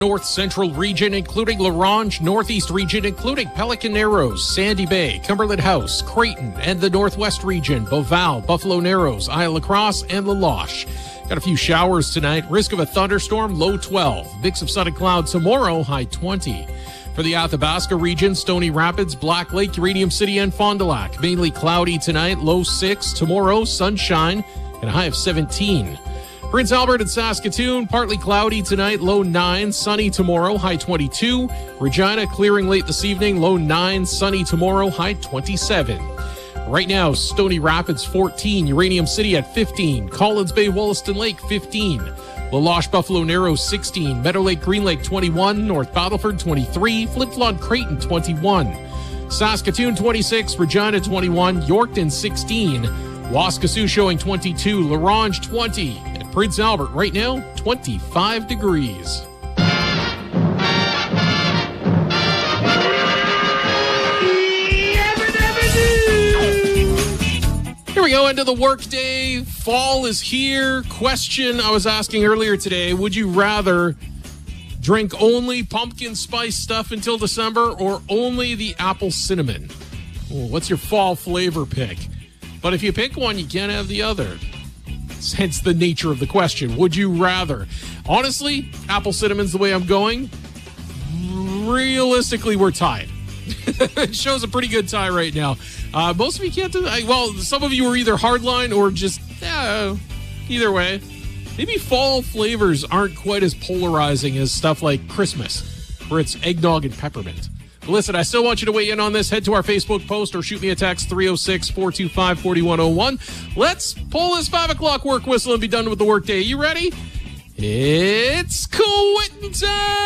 North Central region, including La Ronge, Northeast region, including Pelican Narrows, Sandy Bay, Cumberland House, Creighton, and the Northwest region, Beauval, Buffalo Narrows, Isle La Crosse, and La Loche. Got a few showers tonight. Risk of a thunderstorm, low 12. Mix of sun and cloud tomorrow, high 20. For the Athabasca region, Stony Rapids, Black Lake, Uranium City, and Fond du Lac. Mainly cloudy tonight, low 6. Tomorrow, sunshine, and a high of 17. Prince Albert and Saskatoon, partly cloudy tonight, low 9, sunny tomorrow, high 22. Regina, clearing late this evening, low 9, sunny tomorrow, high 27. Right now, Stony Rapids 14, Uranium City at 15, Collins Bay, Wollaston Lake 15, La Loche, Buffalo Narrows 16, Meadow Lake, Green Lake 21, North Battleford 23, Flin Flon, Creighton 21, Saskatoon 26, Regina 21, Yorkton 16, Waskesiu showing 22, La Ronge 20, and Prince Albert right now 25 degrees. Here we go, into the workday. Fall is here. Question I was asking earlier today, would you rather drink only pumpkin spice stuff until December or only the apple cinnamon? What's your fall flavor pick? But if you pick one, you can't have the other. Hence the nature of the question. Would you rather? Honestly, apple cinnamon's the way I'm going. Realistically, we're tied. It shows a pretty good tie right now. Most of you can't do that. Well, some of you are either hardline or just, either way. Maybe fall flavors aren't quite as polarizing as stuff like Christmas, where it's eggnog and peppermint. But listen, I still want you to weigh in on this. Head to our Facebook post or shoot me a text, 306-425-4101. Let's pull this 5 o'clock work whistle and be done with the workday. You ready? It's quitting time!